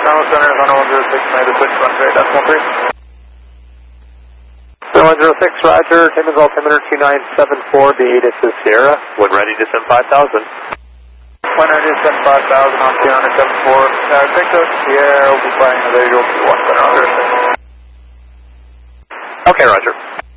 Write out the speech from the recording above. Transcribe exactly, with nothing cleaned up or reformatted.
Tower Center, Honda one zero six, made a switch, runway, decimal three. one zero six, Roger, Timmins altimeter two nine seven four, B this is Sierra, when ready to send five thousand. When ready to send five thousand on two nine seven four, uh, Victor, Sierra will be flying the visual to one center on zero six. Okay, Roger.